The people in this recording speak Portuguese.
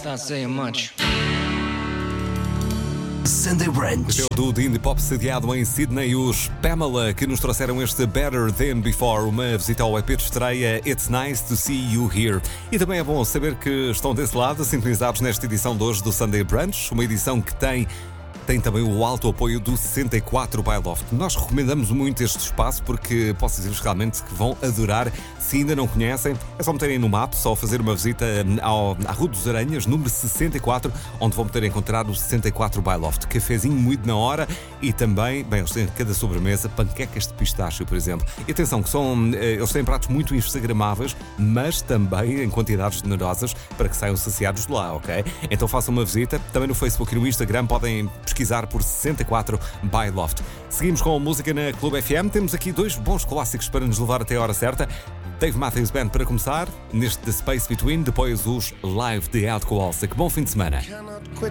Not saying much. Sunday Brunch. Do Indie Pop sediado em Sydney, os Pamela, que nos trouxeram este Better Than Before, uma visita ao EP de estreia It's Nice to See You Here. E também é bom saber que estão desse lado, sintonizados nesta edição de hoje do Sunday Brunch, uma edição que tem também o alto apoio do 64 by Loft. Nós recomendamos muito este espaço porque posso dizer-vos realmente que vão adorar. Se ainda não conhecem, é só meterem no mapa, só fazer uma visita à Rua dos Aranhas, número 64, onde vão poder encontrar o 64 by Loft. Cafezinho muito na hora e também, bem, eles têm cada sobremesa, panquecas de pistácio, por exemplo. E atenção, que eles têm pratos muito instagramáveis, mas também em quantidades generosas para que saiam saciados de lá, ok? Então façam uma visita. Também no Facebook e no Instagram podem pesquisar por 64 by Loft. Seguimos com a música na Clube FM. Temos aqui dois bons clássicos para nos levar até a hora certa. Dave Matthews Band para começar, neste The Space Between, depois os Live de Alcohol. Que bom fim de semana.